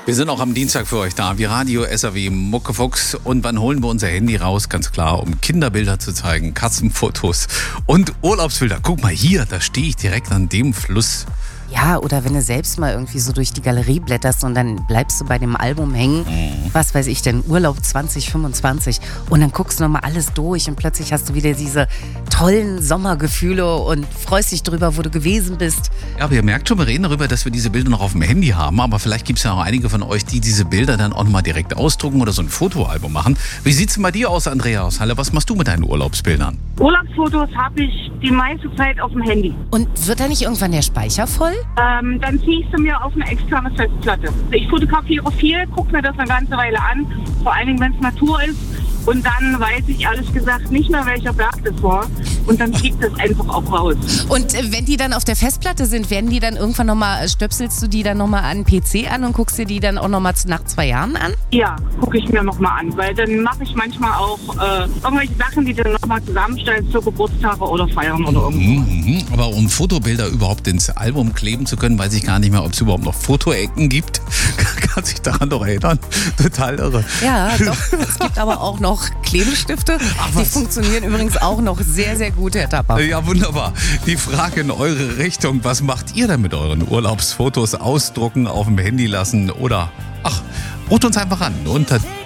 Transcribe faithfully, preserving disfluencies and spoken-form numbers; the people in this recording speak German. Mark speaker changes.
Speaker 1: Wir sind auch am Dienstag für euch da, wie Radio S R W Muckefuchs. Und wann holen wir unser Handy raus? Ganz klar, um Kinderbilder zu zeigen, Katzenfotos und Urlaubsbilder. Guck mal hier, da stehe ich direkt an dem Fluss.
Speaker 2: Ja, oder wenn du selbst mal irgendwie so durch die Galerie blätterst und dann bleibst du bei dem Album hängen, mhm. was weiß ich denn, Urlaub zwanzig fünfundzwanzig, und dann guckst du nochmal alles durch und plötzlich hast du wieder diese tollen Sommergefühle und freust dich drüber, wo du gewesen bist.
Speaker 1: Ja, aber ihr merkt schon, wir reden darüber, dass wir diese Bilder noch auf dem Handy haben, aber vielleicht gibt es ja auch einige von euch, die diese Bilder dann auch nochmal direkt ausdrucken oder so ein Fotoalbum machen. Wie sieht's denn bei dir aus, Andrea aus Halle? Was machst du mit deinen Urlaubsbildern?
Speaker 3: Urlaubsfotos habe ich die meiste Zeit auf dem Handy.
Speaker 2: Und wird da nicht irgendwann der Speicher voll?
Speaker 3: Ähm, dann ziehe ich sie mir auf eine externe Festplatte. Ich fotografiere viel, gucke mir das eine ganze Weile an, vor allen Dingen, wenn es Natur ist. Und dann weiß ich ehrlich gesagt nicht mehr, welcher Berg das war. Und dann fliegt das einfach auch raus.
Speaker 2: Und äh, wenn die dann auf der Festplatte sind, werden die dann irgendwann nochmal, stöpselst du die dann nochmal an den P C an und guckst dir die dann auch nochmal nach zwei Jahren an?
Speaker 3: Ja, gucke ich mir nochmal an. Weil dann mache ich manchmal auch äh, irgendwelche Sachen, die dann nochmal zusammenstellen zu Geburtstage oder Feiern oder irgendwas.
Speaker 1: Mhm, aber um Fotobilder überhaupt ins Album kleben zu können, weiß ich gar nicht mehr, ob es überhaupt noch Fotoecken gibt. Kann sich daran noch erinnern. Total irre.
Speaker 2: Ja, doch. Es gibt aber auch noch Klebestifte.
Speaker 1: Ach,
Speaker 2: die
Speaker 1: was?
Speaker 2: funktionieren übrigens auch noch sehr, sehr gut, Herr Tapper.
Speaker 1: Ja, wunderbar. Die Frage in eure Richtung. Was macht ihr denn mit euren Urlaubsfotos? Ausdrucken, auf dem Handy lassen oder, ach, ruft uns einfach an unter